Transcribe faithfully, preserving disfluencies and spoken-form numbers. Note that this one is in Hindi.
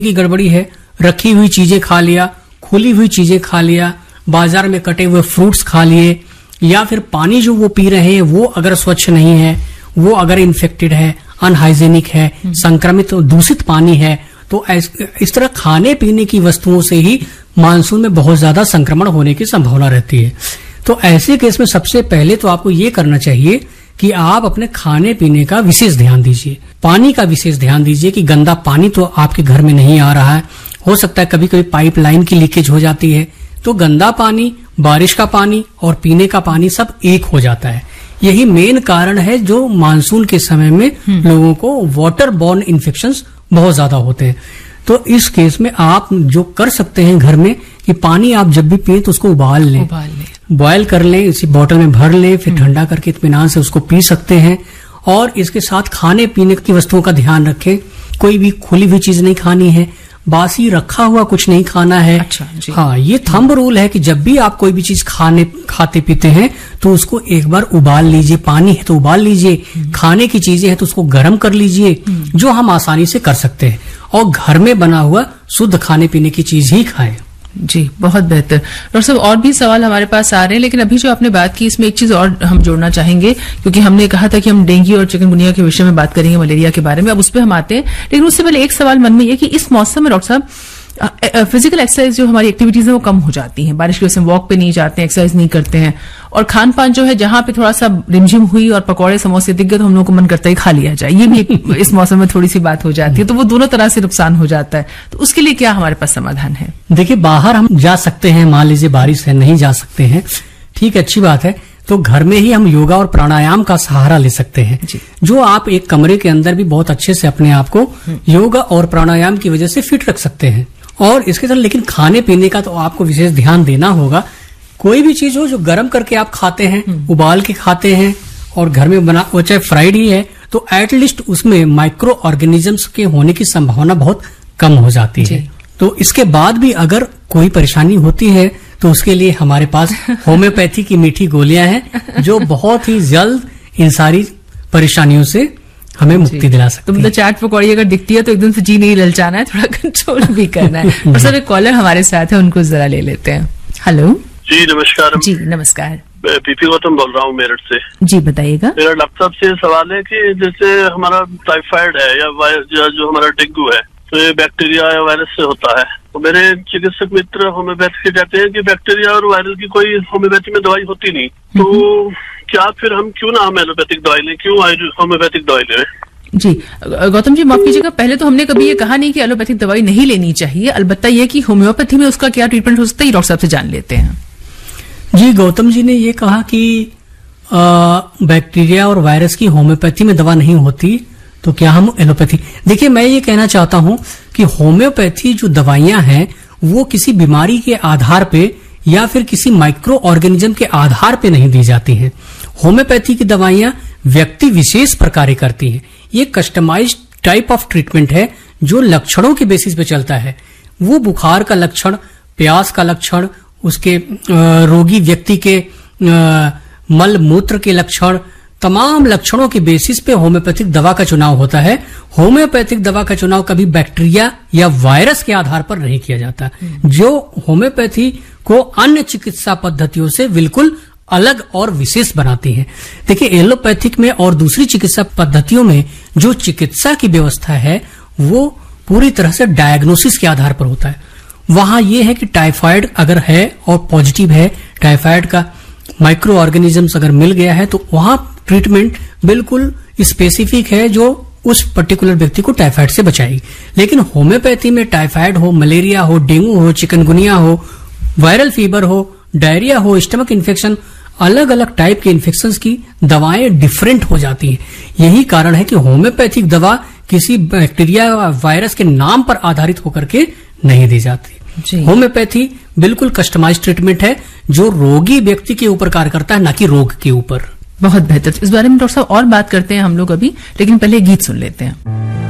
की गड़बड़ी है, रखी हुई चीजें खा लिया, खुली हुई चीजें खा लिया, बाजार में कटे हुए फ्रूट्स खा लिए, या फिर पानी जो वो पी रहे हैं वो अगर स्वच्छ नहीं है, वो अगर इन्फेक्टेड है, अनहाइजेनिक है, संक्रमित दूषित पानी है, तो इस तरह खाने पीने की वस्तुओं से ही मानसून में बहुत ज्यादा संक्रमण होने की संभावना रहती है। तो ऐसे केस में सबसे पहले तो आपको ये करना चाहिए कि आप अपने खाने पीने का विशेष ध्यान दीजिए, पानी का विशेष ध्यान दीजिए कि गंदा पानी तो आपके घर में नहीं आ रहा है। हो सकता है कभी कभी पाइप लाइन की लीकेज हो जाती है, तो गंदा पानी, बारिश का पानी और पीने का पानी सब एक हो जाता है। यही मेन कारण है जो मानसून के समय में लोगों को वाटर बॉर्न इन्फेक्शंस बहुत ज्यादा होते हैं। तो इस केस में आप जो कर सकते हैं घर में कि पानी आप जब भी पिए तो उसको उबाल लें, उबाल लें, बॉयल कर लें, इसी बोतल में भर लें, फिर ठंडा करके इत्मीनान से उसको पी सकते हैं। और इसके साथ खाने पीने की वस्तुओं का ध्यान रखें, कोई भी खुली हुई चीज नहीं खानी है, बासी रखा हुआ कुछ नहीं खाना है। अच्छा, जी। हाँ, ये थंब रूल है कि जब भी आप कोई भी चीज खाने खाते पीते हैं तो उसको एक बार उबाल लीजिए, पानी है तो उबाल लीजिए, खाने की चीजें हैं तो उसको गर्म कर लीजिए, जो हम आसानी से कर सकते हैं, और घर में बना हुआ शुद्ध खाने पीने की चीज ही खाएं। जी, बहुत बेहतर। डॉक्टर साहब, और भी सवाल हमारे पास आ रहे हैं, लेकिन अभी जो आपने बात की इसमें एक चीज और हम जोड़ना चाहेंगे, क्योंकि हमने कहा था कि हम डेंगू और चिकनगुनिया के विषय में बात करेंगे, मलेरिया के बारे में, अब उस पर हम आते हैं। लेकिन उससे पहले एक सवाल मन में ये कि इस मौसम में डॉक्टर साहब फिजिकल एक्सरसाइज जो हमारी एक्टिविटीज है वो कम हो जाती हैं, बारिश की वजह से वॉक पे नहीं जाते हैं, एक्सरसाइज नहीं करते हैं, और खान पान जो है जहां पे थोड़ा सा रिमझिम हुई और पकौड़े समोसे दिख गए तो हम लोग को मन करता है खा लिया जाए, ये भी इस मौसम में थोड़ी सी बात हो जाती है, तो वो दोनों तरह से नुकसान हो जाता है। तो उसके लिए क्या हमारे पास समाधान है? देखिए, बाहर हम जा सकते हैं, मान लीजिए बारिश है, नहीं जा सकते हैं, ठीक है, अच्छी बात है, तो घर में ही हम योगा और प्राणायाम का सहारा ले सकते हैं, जो आप एक कमरे के अंदर भी बहुत अच्छे से अपने आप को योगा और प्राणायाम की वजह से फिट रख सकते हैं। और इसके साथ लेकिन खाने पीने का तो आपको विशेष ध्यान देना होगा। कोई भी चीज हो जो गर्म करके आप खाते हैं, उबाल के खाते हैं, और घर में बना वो चाहे फ्राइड ही है, तो एटलीस्ट उसमें माइक्रो ऑर्गेनिजम्स के होने की संभावना बहुत कम हो जाती है। तो इसके बाद भी अगर कोई परेशानी होती है तो उसके लिए हमारे पास होम्योपैथी की मीठी गोलियां हैं, जो बहुत ही जल्द इन सारी परेशानियों से हमें मुक्ति दिला सकती है। तो मतलब चाट पकौड़ी अगर दिखती है तो एकदम से जी नहीं ललचाना है, थोड़ा कंट्रोल भी करना है। और सर, एक कॉलर हमारे साथ है, उनको जरा ले लेते हैं। हेलो जी, नमस्कार। जी नमस्कार, पीपी गौतम बोल रहा हूँ मेरठ से। जी बताइएगा। मेरा डॉक्टर साहब से सवाल है कि जैसे हमारा टाइफाइड है या, या जो हमारा डेंगू है, तो ये बैक्टीरिया या वायरस से होता है, तो मेरे चिकित्सक मित्र होम्योपैथी के कहते हैं कि बैक्टीरिया और वायरस की कोई होम्योपैथी में दवाई होती नहीं, तो क्या फिर हम क्यों ना हम एलोपैथिक दवाई लें, क्यों होम्योपैथिक दवाई लें? जी गौतम जी, माफ कीजिएगा, पहले तो हमने कभी ये कहा नहीं कि एलोपैथिक दवाई नहीं लेनी चाहिए, अलबत्ता ये कि होम्योपैथी में उसका क्या ट्रीटमेंट हो सकता है, डॉक्टर साहब से जान लेते हैं। जी, गौतम जी ने ये कहा कि आ, बैक्टीरिया और वायरस की होम्योपैथी में दवा नहीं होती, तो क्या हम एलोपैथी? देखिए, मैं ये कहना चाहता हूं कि होम्योपैथी जो दवाइयां हैं वो किसी बीमारी के आधार पे या फिर किसी माइक्रो ऑर्गेनिज्म के आधार पे नहीं दी जाती हैं। होम्योपैथी की दवाइयां व्यक्ति विशेष पर कार्य करती हैं। ये कस्टमाइज्ड टाइप ऑफ ट्रीटमेंट है जो लक्षणों के बेसिस पे चलता है। वो बुखार का लक्षण, प्यास का लक्षण, उसके रोगी व्यक्ति के मल मूत्र के लक्षण, तमाम लक्षणों के बेसिस पे होम्योपैथिक दवा का चुनाव होता है। होम्योपैथिक दवा का चुनाव कभी बैक्टीरिया या वायरस के आधार पर नहीं किया जाता, जो होम्योपैथी को अन्य चिकित्सा पद्धतियों से बिल्कुल अलग और विशेष बनाती है। देखिए, एलोपैथिक में और दूसरी चिकित्सा पद्धतियों में जो चिकित्सा की व्यवस्था है वो पूरी तरह से डायग्नोसिस के आधार पर होता है। वहां ये है कि टाइफाइड अगर है और पॉजिटिव है, टाइफाइड का माइक्रो ऑर्गेनिजम्स अगर मिल गया है, तो वहां ट्रीटमेंट बिल्कुल स्पेसिफिक है जो उस पर्टिकुलर व्यक्ति को टाइफाइड से बचाएगी। लेकिन होम्योपैथी में टाइफाइड हो, मलेरिया हो, डेंगू हो, चिकनगुनिया हो, वायरल फीवर हो, डायरिया हो, स्टमक इन्फेक्शन, अलग अलग टाइप के इन्फेक्शंस की दवाएं डिफरेंट हो जाती हैं। यही कारण है कि होम्योपैथिक दवा किसी बैक्टीरिया या वायरस के नाम पर आधारित होकर के नहीं दी जाती। होम्योपैथी बिल्कुल कस्टमाइज्ड ट्रीटमेंट है जो रोगी व्यक्ति के ऊपर कार्य करता है, न कि रोग के ऊपर। बहुत बेहतर। इस बारे में डॉक्टर साहब और बात करते हैं हम लोग अभी, लेकिन पहले गीत सुन लेते हैं।